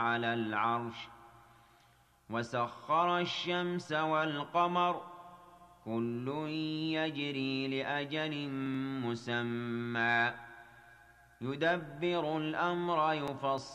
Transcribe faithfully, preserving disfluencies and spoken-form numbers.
عَلَى الْعَرْشِ وَسَخَّرَ الشَّمْسَ وَالْقَمَرَ كُلٌّ يَجْرِي لِأَجَلٍ مُّسَمًّى يُدَبِّرُ الْأَمْرَ يُفَصِّلُ